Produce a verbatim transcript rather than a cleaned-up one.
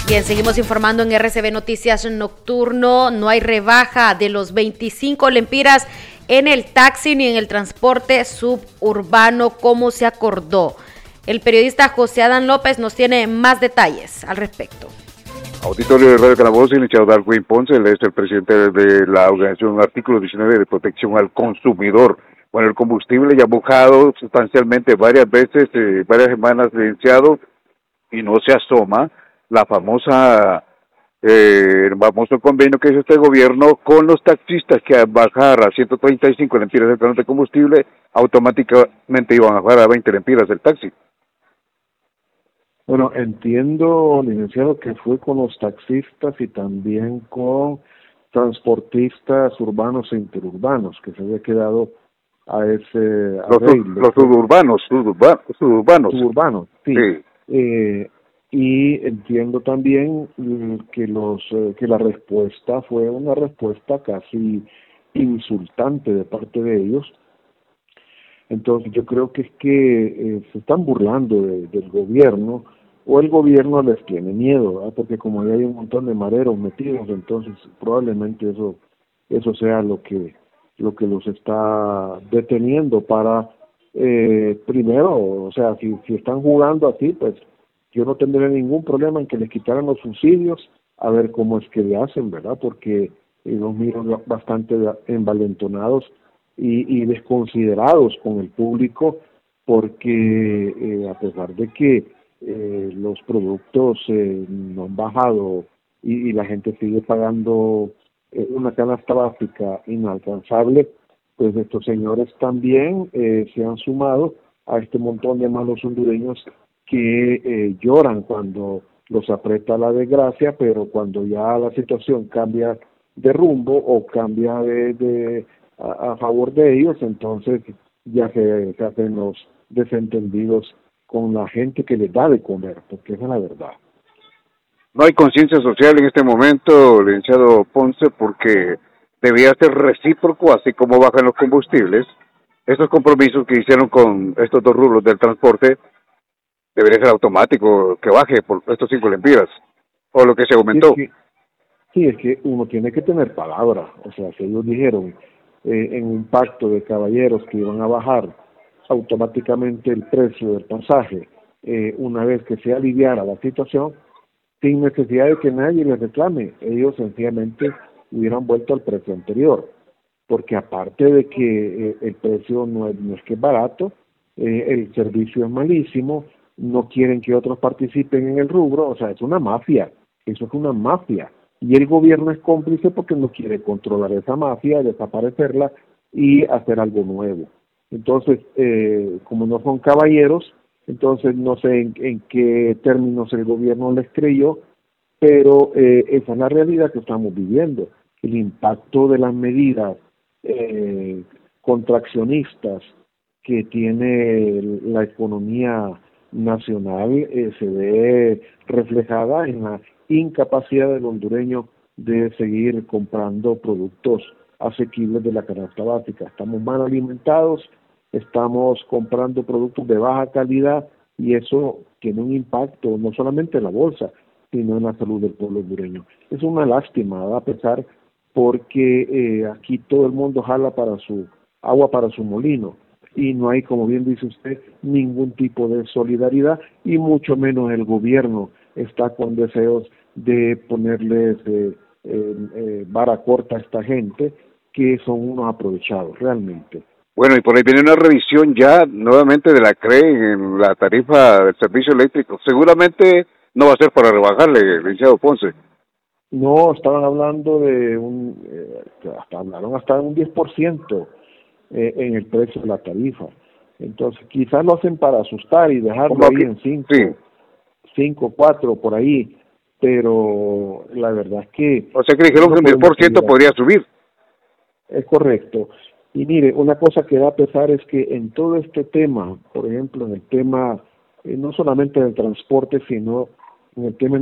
Bien, seguimos informando en R C B Noticias Nocturno. No hay rebaja de los veinticinco lempiras en el taxi ni en el transporte suburbano como se acordó. El periodista José Adán López nos tiene más detalles al respecto. Auditorio de Radio Calabozo, iniciado Darwin Ponce, él es el presidente de la organización Artículo diecinueve de Protección al Consumidor. Bueno, el combustible ya ha bajado sustancialmente varias veces, eh, varias semanas licenciado, y no se asoma la famosa, eh, el famoso convenio que hizo este gobierno con los taxistas, que al bajar a ciento treinta y cinco lempiras el galón de combustible, automáticamente iban a bajar a veinte lempiras el taxi. Bueno, entiendo, licenciado, que fue con los taxistas y también con transportistas urbanos e interurbanos, que se había quedado a ese los, arreglo. Los suburbanos, suburbanos, suburbanos. Suburbanos, sí. sí. Eh, y entiendo también que los eh, que la respuesta fue una respuesta casi insultante de parte de ellos. Entonces yo creo que es que eh, se están burlando de, del gobierno, o el gobierno les tiene miedo, ¿verdad? Porque como ya hay un montón de mareros metidos, entonces probablemente eso eso sea lo que lo que los está deteniendo para eh, primero, o sea, si, si están jugando así, pues yo no tendría ningún problema en que les quitaran los subsidios, a ver cómo es que le hacen, ¿verdad? Porque eh, los miro bastante envalentonados y, y desconsiderados con el público, porque eh, a pesar de que eh, los productos eh, no han bajado y, y la gente sigue pagando eh, una canasta básica inalcanzable, pues estos señores también eh, se han sumado a este montón de malos hondureños que eh, lloran cuando los aprieta la desgracia, pero cuando ya la situación cambia de rumbo o cambia de, de a, a favor de ellos, entonces ya se, se hacen los desentendidos con la gente que les da de comer, porque esa es la verdad. No hay conciencia social en este momento, licenciado Ponce, porque debía ser recíproco, así como bajan los combustibles. Estos compromisos que hicieron con estos dos rubros del transporte debería ser automático, que baje por estos cinco lempiras, o lo que se aumentó. Sí, es que, sí, es que uno tiene que tener palabra, o sea, si ellos dijeron eh, en un pacto de caballeros que iban a bajar automáticamente el precio del pasaje eh, una vez que se aliviara la situación, sin necesidad de que nadie les reclame, ellos sencillamente hubieran vuelto al precio anterior, porque aparte de que eh, el precio no es, no es que es barato, eh, el servicio es malísimo, no quieren que otros participen en el rubro, o sea, es una mafia, eso es una mafia, y el gobierno es cómplice porque no quiere controlar esa mafia, desaparecerla y hacer algo nuevo. Entonces, eh, como no son caballeros, entonces no sé en, en qué términos el gobierno les creyó, pero eh, esa es la realidad que estamos viviendo. El impacto de las medidas eh, contraccionistas que tiene la economía nacional eh, se ve reflejada en la incapacidad del hondureño de seguir comprando productos asequibles de la canasta básica. Estamos mal alimentados, estamos comprando productos de baja calidad y eso tiene un impacto no solamente en la bolsa, sino en la salud del pueblo hondureño. Es una lástima, ¿verdad? A pesar porque eh, aquí todo el mundo jala para su agua para su molino y no hay, como bien dice usted, ningún tipo de solidaridad y mucho menos el gobierno está con deseos de ponerles eh, eh, eh, vara corta a esta gente que son unos aprovechados realmente. Bueno, y por ahí viene una revisión ya nuevamente de la C R E en la tarifa del servicio eléctrico. Seguramente no va a ser para rebajarle, licenciado Ponce. No, estaban hablando de un, eh, hasta hablaron hasta de un diez por ciento eh, en el precio de la tarifa. Entonces, quizás lo hacen para asustar y dejarlo ahí en cinco, sí. cinco, cuatro, por ahí, pero la verdad es que... O sea que dijeron que un diez por ciento podría subir. Es correcto. Y mire, una cosa que da a pesar es que en todo este tema, por ejemplo, en el tema, eh, no solamente del transporte, sino en el tema